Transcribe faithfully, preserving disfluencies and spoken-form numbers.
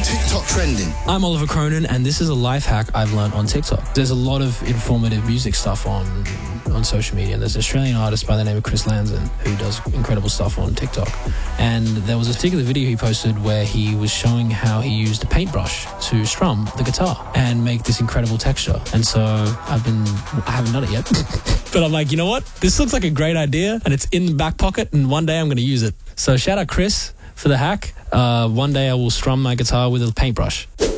TikTok trending. I'm Oliver Cronin, and this is a life hack I've learned on TikTok. There's a lot of informative music stuff on on social media, and there's an Australian artist by the name of Chris Lanzin who does incredible stuff on TikTok. And there was a particular video he posted where he was showing how he used a paintbrush to strum the guitar and make this incredible texture. And so I've been, I haven't done it yet, but I'm like, you know what? This looks like a great idea, and it's in the back pocket, and one day I'm going to use it. So shout out Chris for the hack. Uh, one day I will strum my guitar with a paintbrush.